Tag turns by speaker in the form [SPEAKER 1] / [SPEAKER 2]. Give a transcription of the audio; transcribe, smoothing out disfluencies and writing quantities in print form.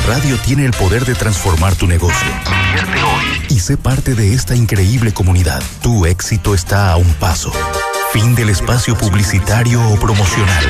[SPEAKER 1] radio tiene el poder de transformar tu negocio. Invierte hoy y sé parte de esta increíble comunidad. Tu éxito está a un paso. Fin del espacio publicitario o promocional.